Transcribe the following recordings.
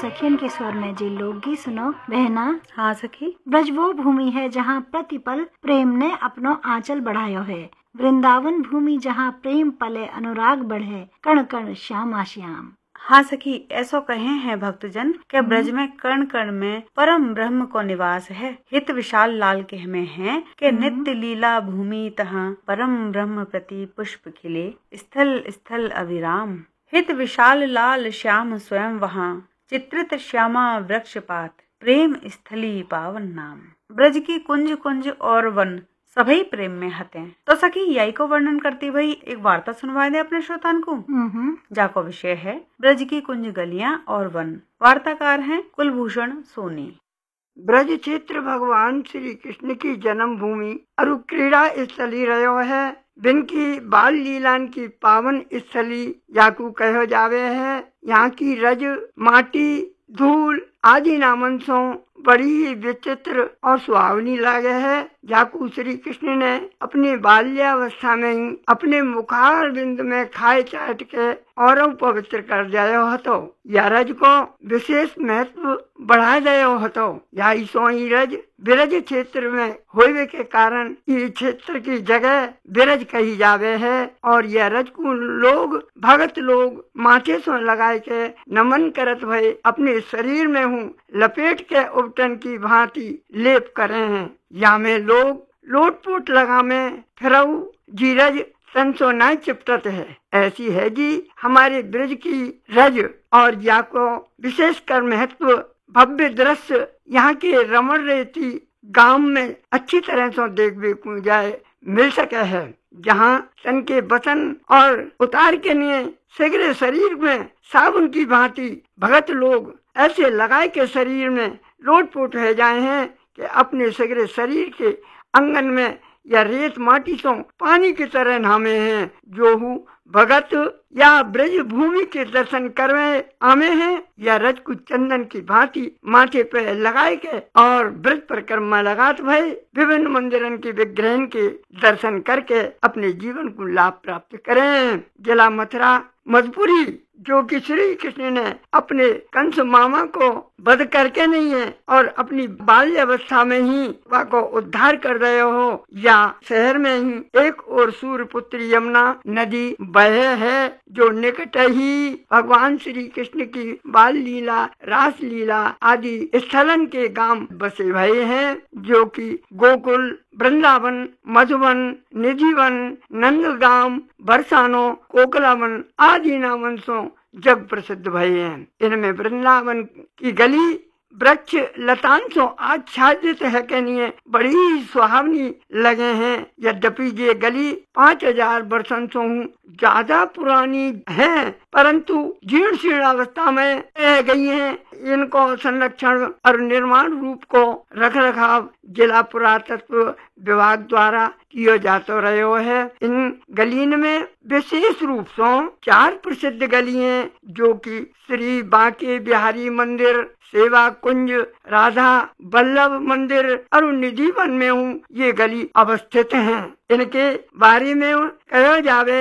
सखियन के स्वर में जी लोकगीत सुनो बहना। हाँ सखी। ब्रज वो भूमि है जहाँ प्रतिपल प्रेम ने अपनो आंचल बढ़ायो है। वृंदावन भूमि जहाँ प्रेम पले अनुराग बढ़े, कण कण श्यामा श्याम। हाँ सखी, ऐसो कहे हैं भक्तजन के ब्रज में कण कण में परम ब्रह्म को निवास है। हित विशाल लाल कह में है के नित्य लीला भूमि तहाँ परम ब्रह्म प्रति पुष्प खिले, स्थल स्थल अविराम। हित विशाल लाल श्याम स्वयं वहाँ, चित्रित श्यामा वृक्ष पात, प्रेम स्थली पावन नाम। ब्रज की कुंज कुंज और वन सभी प्रेम में हते। तो सखी यही को वर्णन करती भाई एक वार्ता सुनवा दे अपने श्रोतान को। जाको विषय है ब्रज की कुंज गलियां और वन। वार्ताकार हैं कुलभूषण सोनी। ब्रज क्षेत्र भगवान श्री कृष्ण की जन्म भूमि और क्रीड़ा स्थली रहो है। बिन की बाल लीलान की पावन स्थली याकू कहो जावे है। यहाँ की रज माटी धूल आदि नामन सो बड़ी ही विचित्र और सुहावनी लागे है। जाकू श्री कृष्ण ने अपनी बाल्यावस्था में ही अपने मुखार बिंद में खाए चाट के और पवित्र कर दियो हतो। या रज को विशेष महत्व बढ़ा दियो हतो। या सो ही रज बिरज क्षेत्र में होवे के कारण ये क्षेत्र की जगह बिरज कही जावे है। और यह रज को लोग भगत लोग माथे सो लगाए के नमन करत भय अपने शरीर में हूँ लपेट के उपटन की भांति लेप करे हैं। या में लोग लोटपोट लगा में फिरऊ जीरज तनसो न चिपटत है। ऐसी है जी हमारे ब्रज की रज। और या को विशेष कर महत्व भव्य दृश्य यहाँ के रमण रेती गांव में अच्छी तरह से देखने को जाए मिल सके है। जहाँ तन के बसन और उतार के लिए सगरे शरीर में साबुन की भांति भगत लोग ऐसे लगाए के शरीर में लोटपोट हो जाए हैं कि अपने सगरे शरीर के अंगन में या रेत माटी सो पानी की तरह नामे हैं। जो हूँ भगत या ब्रज भूमि के दर्शन करवे आमे हैं। या रज को चंदन की भांति माथे पे लगाए के और ब्रज परिक्रमा लगात भय विभिन्न मंदिरन के विग्रहन के दर्शन करके अपने जीवन को लाभ प्राप्त करें। जिला मथुरा मधुपुरी जो कि श्री कृष्ण ने अपने कंस मामा को वध करके नहीं है और अपनी बाल्यावस्था में ही वह को उद्धार कर रहे हो। या शहर में ही एक और सूर्यपुत्री यमुना नदी बहे है जो निकट ही भगवान श्री कृष्ण की बाल लीला रास लीला आदि स्थलन के गांव बसे भये हैं। जो कि गोकुल वृंदावन मधुवन निधिवन नंदगाम बरसानो कोकलावन आदि नामन सो जग प्रसिद्ध भये हैं। इनमें वृंदावन की गली वृक्ष लतान सो आच्छादित है के लिए बड़ी सुहावनी लगे हैं। यद्यपि ये गली 5000 वर्षों से ज्यादा पुरानी है परंतु जीर्ण शीर्ण अवस्था में रह गई हैं। इनको संरक्षण और निर्माण रूप को रख रखाव जिला पुरातत्व विभाग द्वारा किया जाता रहो है। इन गलीन में विशेष रूप से 4 प्रसिद्ध गली हैं जो कि श्री बांके बिहारी मंदिर सेवा कुंज राधा बल्लभ मंदिर और निधिवन में हूँ ये गली अवस्थित हैं। इनके बारे में कहा जावे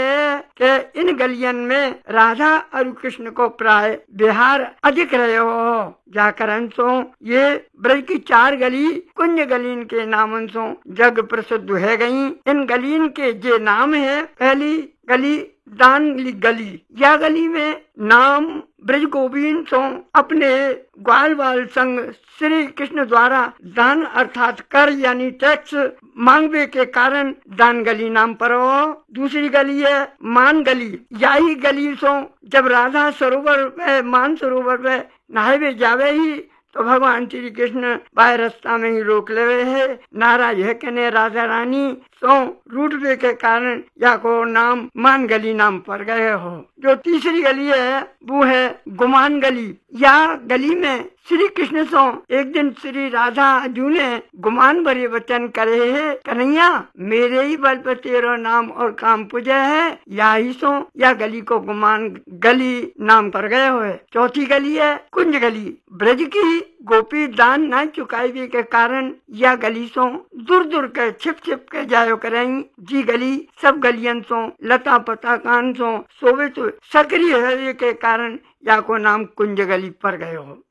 कि इन गलियन में राधा और कृष्ण को प्राय बिहार अधिक रहे हो। जाकरण सो ये ब्रज की 4 गली कुंज गलीन के नामन सो जग प्रसिद्ध है गई। इन गलीन के जे नाम है। पहली गली दान गली। यह गली में नाम ब्रज गोविंद सो अपने ग्वाल बाल संग श्री कृष्ण द्वारा दान अर्थात कर यानी टैक्स मांगवे के कारण दान गली नाम पर हो। दूसरी गली है मान गली। यही गली सो जब राधा सरोवर में मान सरोवर में नहावे जावे ही तो भगवान श्री कृष्ण बाय रास्ता में ही रोक ले है। नाराज है कहने राधा रानी सो रूटवे के कारण या को नाम मान गली नाम पर गए हो। जो तीसरी गली है वो है गुमान गली। या गली में श्री कृष्ण सो एक दिन श्री राधा जू ने गुमान भरे वचन करे है कन्हैया मेरे ही बल पर तेरा नाम और काम पूजे है। या ही सो या गली को गुमान गली नाम पर गए हुए। चौथी गली है कुंज गली। ब्रज की गोपी दान न चुकाई के कारण यह गली सो दूर दूर के छिप छिप के जायो करें। जी गली सब गलियन सो लता पता कान सो सोवे तो सक्रिय है के कारण या को नाम कुंज गली पर गए हो।